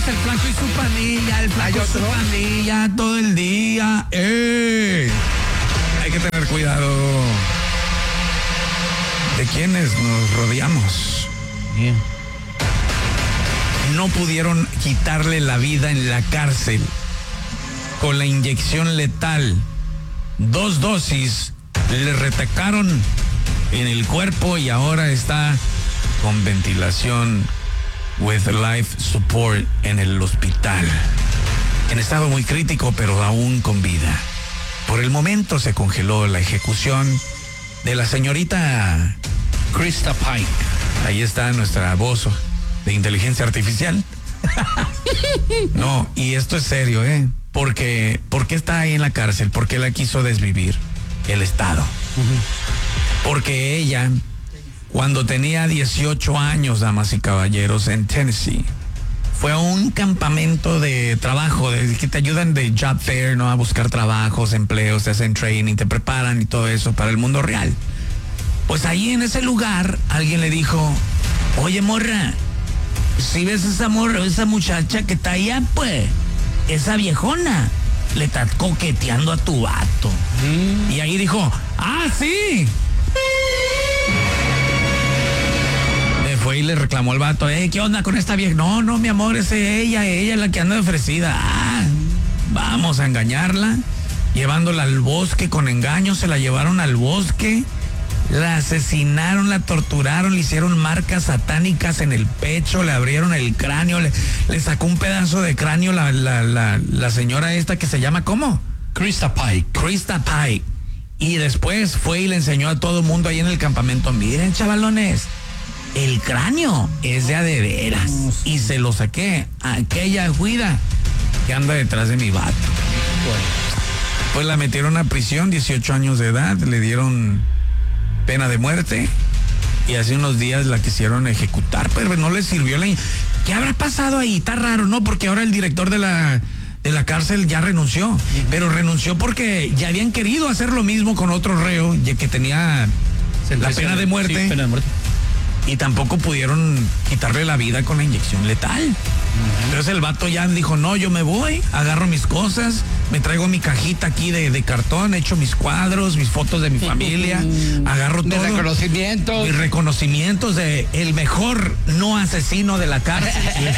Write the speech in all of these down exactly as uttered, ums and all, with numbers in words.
el flaco y su pandilla, el flaco y su pandilla todo el día. ¡Eh! Hay que tener cuidado de quienes nos rodeamos. Bien. No pudieron quitarle la vida en la cárcel con la inyección letal. Dos dosis le retacaron en el cuerpo y ahora está con ventilación with life support en el hospital. En estado muy crítico, pero aún con vida. Por el momento se congeló la ejecución de la señorita Krista Pike. Ahí está nuestra voz de inteligencia artificial. No, y esto es serio, ¿eh? Porque, ¿por qué está ahí en la cárcel? ¿Por qué la quiso desvivir el Estado? Uh-huh. Porque ella, cuando tenía dieciocho años, damas y caballeros, en Tennessee, fue a un campamento de trabajo, de, que te ayudan de job fair, ¿no? A buscar trabajos, empleos, te hacen training, te preparan y todo eso para el mundo real. Pues ahí en ese lugar, alguien le dijo, oye, morra, si ves esa morra, esa muchacha que está allá, pues, esa viejona le está coqueteando a tu vato. Mm. Y ahí dijo, ah, sí. Le fue y le reclamó al vato, eh, ¿qué onda con esta vieja? No, no, mi amor, es ella, ella es la que anda ofrecida. Ah, vamos a engañarla, llevándola al bosque con engaño, se la llevaron al bosque. La asesinaron, la torturaron, le hicieron marcas satánicas en el pecho, le abrieron el cráneo, le, le sacó un pedazo de cráneo la, la, la, la señora esta que se llama, ¿cómo? Krista Pike. Krista Pike. Y después fue y le enseñó a todo el mundo ahí en el campamento, miren, chavalones, el cráneo es de a de veras. Y se lo saqué a aquella juida que anda detrás de mi vato. Pues la metieron a prisión, dieciocho años de edad, le dieron pena de muerte y hace unos días la quisieron ejecutar, pero no les sirvió la... ¿Qué habrá pasado ahí? Está raro, ¿no? Porque ahora el director de la, de la cárcel ya renunció, uh-huh. pero renunció porque ya habían querido hacer lo mismo con otro reo ya que tenía la pena de muerte, sí, pena de muerte. Y tampoco pudieron quitarle la vida con la inyección letal. Uh-huh. Entonces el vato ya dijo, no, yo me voy, agarro mis cosas, me traigo mi cajita aquí de, de cartón, echo mis cuadros, mis fotos de mi familia, agarro todo. Mis reconocimientos. Mis reconocimientos de el mejor no asesino de la cárcel.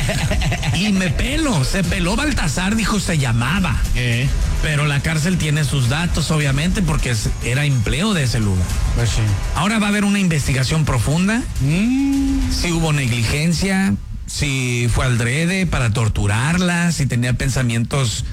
Y me pelo, se peló Baltasar, dijo, se llamaba. ¿Eh? Pero la cárcel tiene sus datos, obviamente, porque es, era empleo de ese lugar. Pues sí. Ahora va a haber una investigación profunda. Mm. Si hubo negligencia, si fue aldrede para torturarla, si tenía pensamientos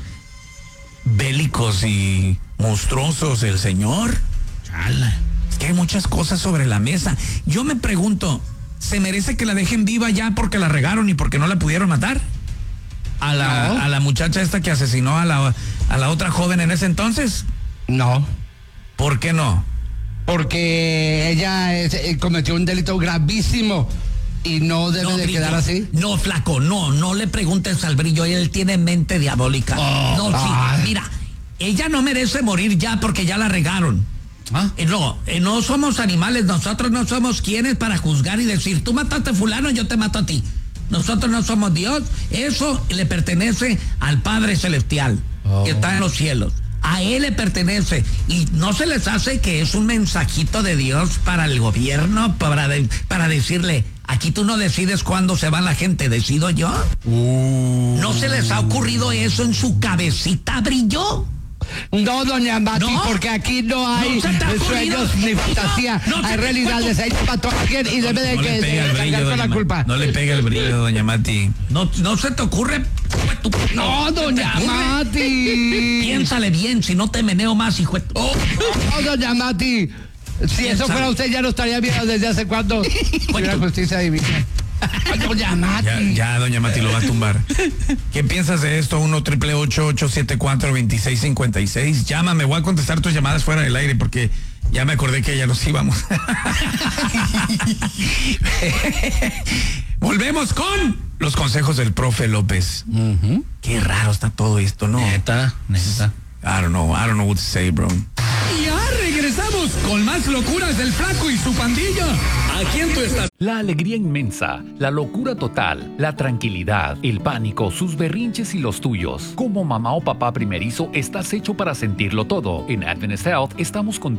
bélicos y monstruosos el señor. Chala. Es que hay muchas cosas sobre la mesa. Yo me pregunto, ¿se merece que la dejen viva ya porque la regaron y porque no la pudieron matar? A la, no. a la muchacha esta que asesinó a la, a la otra joven en ese entonces. No. ¿Por qué no? Porque ella es, eh, cometió un delito gravísimo y no debe no, de brillo, quedar así. No, flaco, no, no le preguntes al Brillo, él tiene mente diabólica. Oh, no, ah. sí, mira, ella no merece morir ya porque ya la regaron. ¿Ah? Eh, no, eh, no somos animales, nosotros no somos quienes para juzgar y decir, tú mataste a fulano, yo te mato a ti. Nosotros no somos Dios, eso le pertenece al Padre Celestial, oh. que está en los cielos. A él le pertenece y no se les hace que es un mensajito de Dios para el gobierno, para, de, para decirle, aquí tú no decides cuándo se va la gente, decido yo. Uh. ¿No se les ha ocurrido eso en su cabecita, Brillo? No, doña Mati, ¿no? Porque aquí no hay no sueños ni fantasía, no, no hay realidades, hay mató a alguien y debe de no que de cargar con la culpa. No le pega el brillo, doña Mati. No, no se te ocurre. No, doña Mati. Piénsale bien, si no te meneo más, hijo. Oh, no, doña Mati. Si Piénsale. Eso fuera usted, ya no estaría viendo desde hace cuándo. La justicia divina. Doña Mati. Ya, ya, doña Mati lo va a tumbar. ¿Qué piensas de esto? uno triple ocho ocho siete cuatro dos seis cinco seis. Llámame, voy a contestar tus llamadas fuera del aire porque ya me acordé que ya nos íbamos. Volvemos con los consejos del profe López. Uh-huh. Qué raro está todo esto, ¿no? Neta, neta. I don't know, I don't know what to say, bro. Y ya regresamos con más locuras del flaco y su pandilla. Aquí en tu estación. La alegría inmensa, la locura total, la tranquilidad, el pánico, sus berrinches y los tuyos. Como mamá o papá primerizo, estás hecho para sentirlo todo. En Adventist Health estamos con